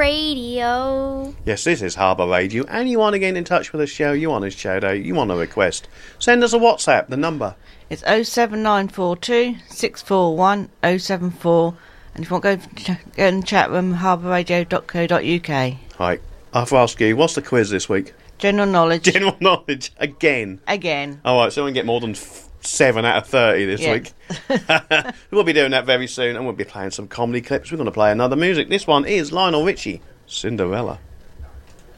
Radio. Yes, this is Harbour Radio, and you want to get in touch with the show, you want a shout out, you want a request, send us a WhatsApp. The number It's 07942 641 074, and if you want to go in the chat room, harbourradio.co.uk. Right, I have to ask you, what's the quiz this week? General knowledge. General knowledge, again. Alright, so we won't get more than 7 out of 30 this week. We'll be doing that very soon, and we'll be playing some comedy clips. We're going to play another music. This one is Lionel Richie, Cinderella.